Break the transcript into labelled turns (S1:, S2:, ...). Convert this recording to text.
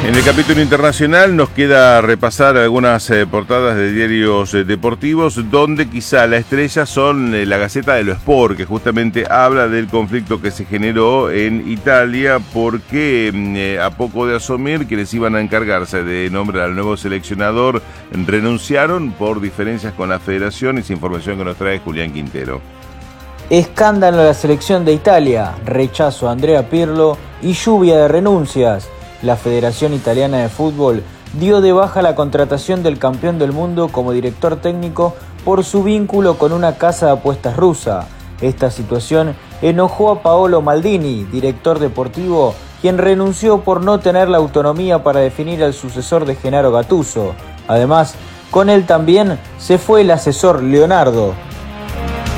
S1: En el capítulo internacional nos queda repasar algunas portadas de diarios deportivos donde quizá la estrella son la Gazzetta dello Sport, que justamente habla del conflicto que se generó en Italia porque a poco de asumir quienes iban a encargarse de nombrar al nuevo seleccionador renunciaron por diferencias con la federación. Esa información que nos trae Julián Quintero.
S2: Escándalo en la selección de Italia, rechazo a Andrea Pirlo y lluvia de renuncias. La Federación Italiana de Fútbol dio de baja la contratación del campeón del mundo como director técnico por su vínculo con una casa de apuestas rusa. Esta situación enojó a Paolo Maldini, director deportivo, quien renunció por no tener la autonomía para definir al sucesor de Gennaro Gattuso. Además, con él también se fue el asesor Leonardo.